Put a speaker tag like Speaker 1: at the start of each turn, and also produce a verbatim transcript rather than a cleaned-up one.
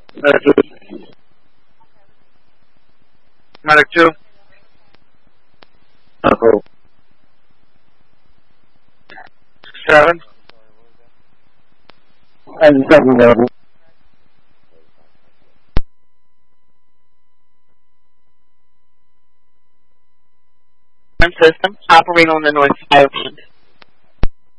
Speaker 1: Medic two. Medic two.
Speaker 2: Echo.
Speaker 1: Seven.
Speaker 2: And seven level.
Speaker 3: System operating on the North Skyline.